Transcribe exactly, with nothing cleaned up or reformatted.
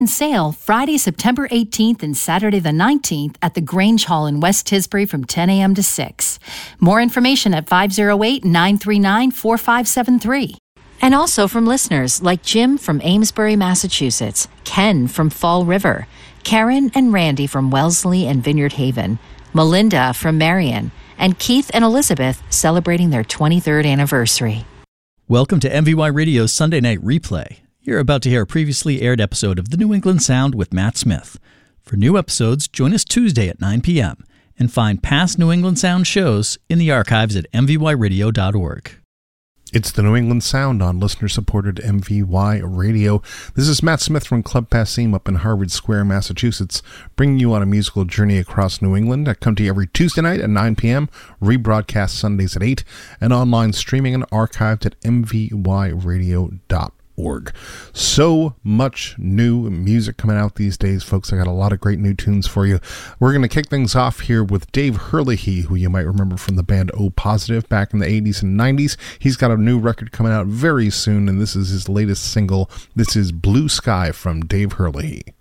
Sale Friday, September eighteenth and Saturday the nineteenth at the Grange Hall in West Tisbury from ten a.m. to six. More information at five oh eight, nine three nine, four five seven three. And also from listeners like Jim from Amesbury, Massachusetts, Ken from Fall River, Karen and Randy from Wellesley and Vineyard Haven, Melinda from Marion, and Keith and Elizabeth celebrating their twenty-third anniversary. Welcome to M V Y Radio's Sunday Night Replay. You're about to hear a previously aired episode of The New England Sound with Matt Smith. For new episodes, join us Tuesday at nine p.m. and find past New England Sound shows in the archives at m v y radio dot org. It's the New England Sound on listener-supported M V Y Radio. This is Matt Smith from Club Passim up in Harvard Square, Massachusetts, bringing you on a musical journey across New England. I come to you every Tuesday night at nine p.m., rebroadcast Sundays at eight, and online streaming and archived at m v y radio dot org. Org. So much new music coming out these days, folks. I got a lot of great new tunes for you. We're going to kick things off here with Dave Herlihy, who you might remember from the band O Positive back in the eighties and nineties. He's got a new record coming out very soon, and this is his latest single. This is Blue Sky from Dave Herlihy.